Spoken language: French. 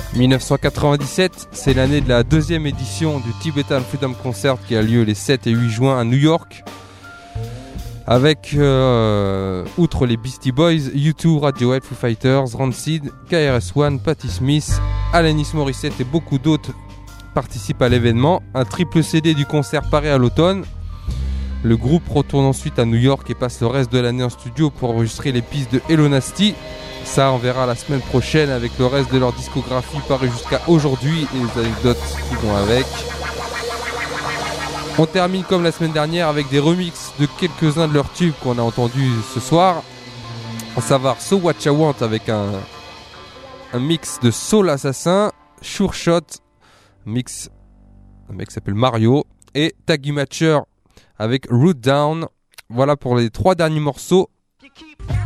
1997, c'est l'année de la deuxième édition du Tibetan Freedom Concert qui a lieu les 7 et 8 juin à New York. Avec, outre les Beastie Boys, U2, Radiohead, Foo Fighters, Rancid, KRS-One, Patti Smith, Alanis Morissette et beaucoup d'autres participent à l'événement. Un triple CD du concert paraît à l'automne. Le groupe retourne ensuite à New York et passe le reste de l'année en studio pour enregistrer les pistes de Hello Nasty. Ça, on verra la semaine prochaine avec le reste de leur discographie parue jusqu'à aujourd'hui et les anecdotes qui vont avec. On termine comme la semaine dernière avec des remixes de quelques-uns de leurs tubes qu'on a entendus ce soir. À savoir So What You Want avec un mix de Soul Assassin, Sure Shot, mix un mec qui s'appelle Mario, et Taggy Matcher avec Root Down. Voilà pour les 3 derniers morceaux.